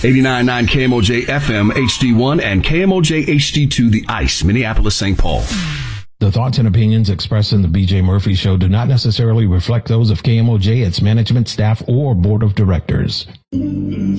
89.9 KMOJ FM HD1 and KMOJ HD2 The Ice, Minneapolis, St. Paul. The thoughts and opinions expressed in the BJ Murphy Show do not necessarily reflect those of KMOJ, its management, staff, or board of directors.